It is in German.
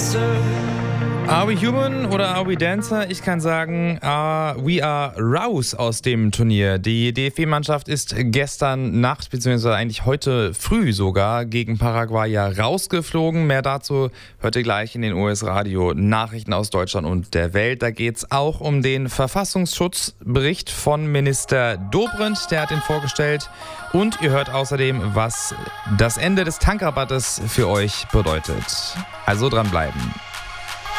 Are we human oder are we dancer? Ich kann sagen, we are raus aus dem Turnier. Die DFB-Mannschaft ist gestern Nacht, beziehungsweise eigentlich heute früh sogar, gegen Paraguay rausgeflogen. Mehr dazu hört ihr gleich in den US-Radio Nachrichten aus Deutschland und der Welt. Da geht es auch um den Verfassungsschutzbericht von Minister Dobrindt. Der hat ihn vorgestellt. Und ihr hört außerdem, was das Ende des Tankrabattes für euch bedeutet. Also dranbleiben.